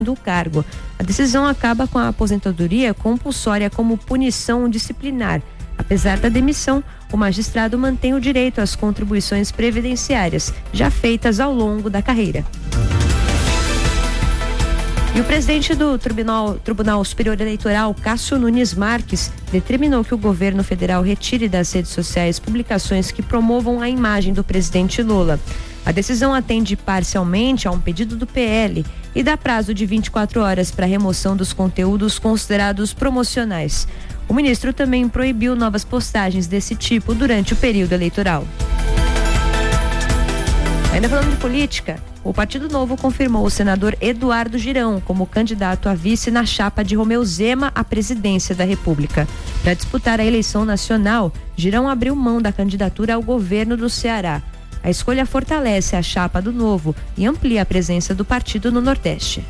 do cargo. A decisão acaba com a aposentadoria compulsória como punição disciplinar. Apesar da demissão, o magistrado mantém o direito às contribuições previdenciárias, já feitas ao longo da carreira. E o presidente do Tribunal Superior Eleitoral, Cássio Nunes Marques, determinou que o governo federal retire das redes sociais publicações que promovam a imagem do presidente Lula. A decisão atende parcialmente a um pedido do PL e dá prazo de 24 horas para a remoção dos conteúdos considerados promocionais. O ministro também proibiu novas postagens desse tipo durante o período eleitoral. Ainda falando de política, o Partido Novo confirmou o senador Eduardo Girão como candidato a vice na chapa de Romeu Zema à presidência da República. Para disputar a eleição nacional, Girão abriu mão da candidatura ao governo do Ceará. A escolha fortalece a chapa do Novo e amplia a presença do partido no Nordeste.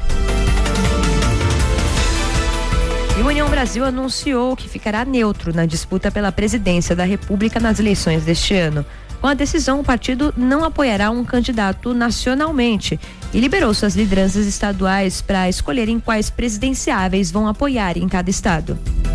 E o União Brasil anunciou que ficará neutro na disputa pela presidência da República nas eleições deste ano. Com a decisão, o partido não apoiará um candidato nacionalmente e liberou suas lideranças estaduais para escolherem quais presidenciáveis vão apoiar em cada estado.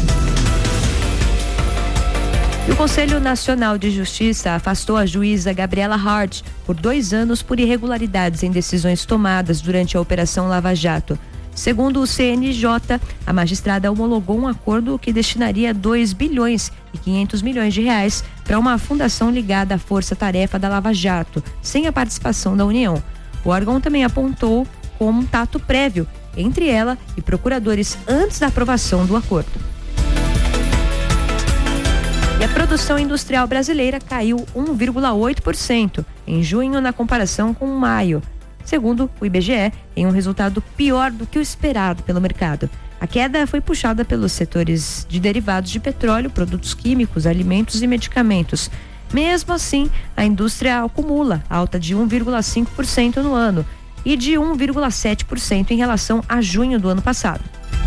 E o Conselho Nacional de Justiça afastou a juíza Gabriela Hart por 2 anos por irregularidades em decisões tomadas durante a Operação Lava Jato. Segundo o CNJ, a magistrada homologou um acordo que destinaria 2 bilhões e 500 milhões de reais para uma fundação ligada à força-tarefa da Lava Jato, sem a participação da União. O órgão também apontou como um tato prévio entre ela e procuradores antes da aprovação do acordo. E a produção industrial brasileira caiu 1,8% em junho na comparação com maio. Segundo o IBGE, em um resultado pior do que o esperado pelo mercado. A queda foi puxada pelos setores de derivados de petróleo, produtos químicos, alimentos e medicamentos. Mesmo assim, a indústria acumula alta de 1,5% no ano e de 1,7% em relação a junho do ano passado.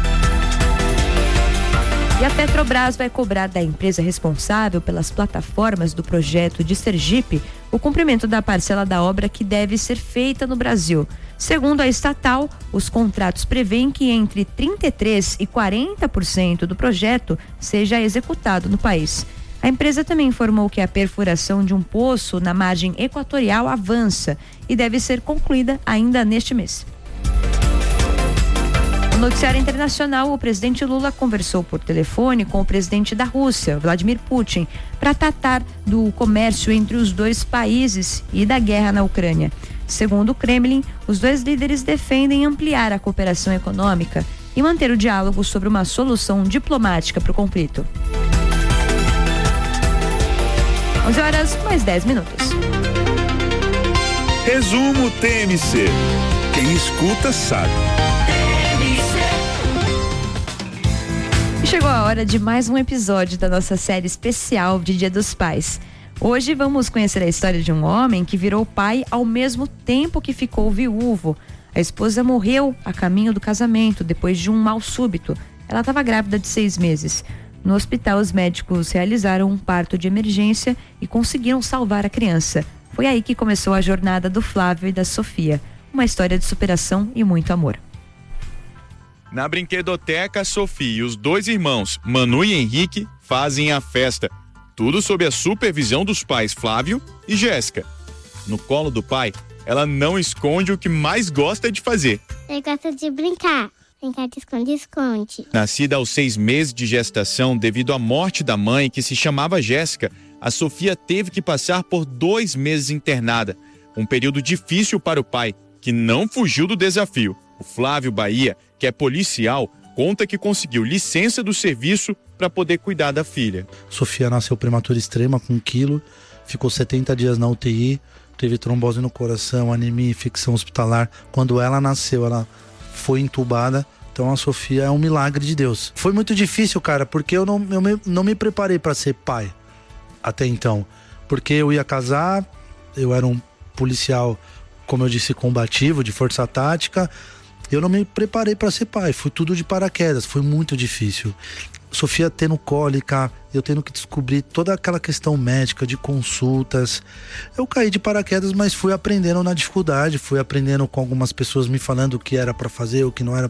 E a Petrobras vai cobrar da empresa responsável pelas plataformas do projeto de Sergipe o cumprimento da parcela da obra que deve ser feita no Brasil. Segundo a estatal, os contratos prevêem que entre 33% e 40% do projeto seja executado no país. A empresa também informou que a perfuração de um poço na margem equatorial avança e deve ser concluída ainda neste mês. No noticiário internacional, o presidente Lula conversou por telefone com o presidente da Rússia, Vladimir Putin, para tratar do comércio entre os dois países e da guerra na Ucrânia. Segundo o Kremlin, os dois líderes defendem ampliar a cooperação econômica e manter o diálogo sobre uma solução diplomática para o conflito. 11 horas mais 10 minutos. Resumo TMC. Quem escuta sabe. Chegou a hora de mais um episódio da nossa série especial de Dia dos Pais. Hoje vamos conhecer a história de um homem que virou pai ao mesmo tempo que ficou viúvo. A esposa morreu a caminho do casamento depois de um mal súbito. Ela estava grávida de 6 meses. No hospital, os médicos realizaram um parto de emergência e conseguiram salvar a criança. Foi aí que começou a jornada do Flávio e da Sofia. Uma história de superação e muito amor. Na brinquedoteca, Sofia e os 2 irmãos, Manu e Henrique, fazem a festa. Tudo sob a supervisão dos pais Flávio e Jéssica. No colo do pai, ela não esconde o que mais gosta de fazer. Eu gosto de brincar de esconde-esconde. Nascida aos 6 meses de gestação devido à morte da mãe, que se chamava Jéssica, a Sofia teve que passar por 2 meses internada. Um período difícil para o pai, que não fugiu do desafio. O Flávio Bahia, que é policial, conta que conseguiu licença do serviço para poder cuidar da filha. Sofia nasceu prematura extrema com 1 quilo, ficou 70 dias na UTI, teve trombose no coração, anemia, infecção hospitalar. Quando ela nasceu, ela foi entubada. Então a Sofia é um milagre de Deus. Foi muito difícil, cara, porque eu não me preparei para ser pai até então. Porque eu ia casar, eu era um policial, como eu disse, combativo, de força tática. Eu não me preparei para ser pai, foi tudo de paraquedas, foi muito difícil. Sofia tendo cólica, eu tendo que descobrir toda aquela questão médica de consultas. Eu caí de paraquedas, mas fui aprendendo na dificuldade, fui aprendendo com algumas pessoas me falando o que era para fazer, o que não era